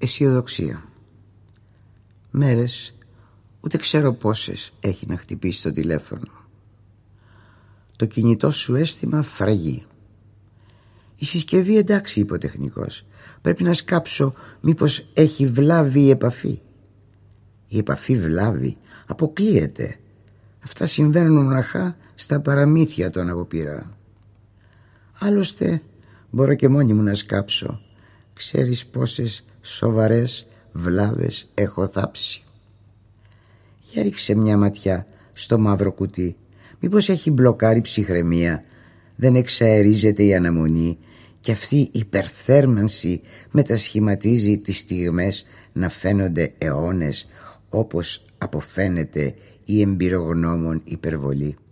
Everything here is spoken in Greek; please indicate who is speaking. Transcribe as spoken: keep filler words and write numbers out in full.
Speaker 1: αισιοδοξία. Μέρες, ούτε ξέρω πόσες, έχει να χτυπήσει το τηλέφωνο. Το κινητό σου αίσθημα φραγεί. Η συσκευή εντάξει, είπε ο τεχνικός. Πρέπει να σκάψω μήπως έχει βλάβει η επαφή. Η επαφή βλάβει, αποκλείεται. Αυτά συμβαίνουν μοναχά στα παραμύθια των αποπειρά. Άλλωστε μπορώ και μόνη μου να σκάψω. Ξέρεις πόσες σοβαρές βλάβες έχω θάψει. Για ρίξε μια ματιά στο μαύρο κουτί. Μήπως έχει μπλοκάρει ψυχραιμία, δεν εξαερίζεται η αναμονή και αυτή η υπερθέρμανση μετασχηματίζει τις στιγμές να φαίνονται αιώνες, όπως αποφαίνεται η εμπειρογνώμων υπερβολή.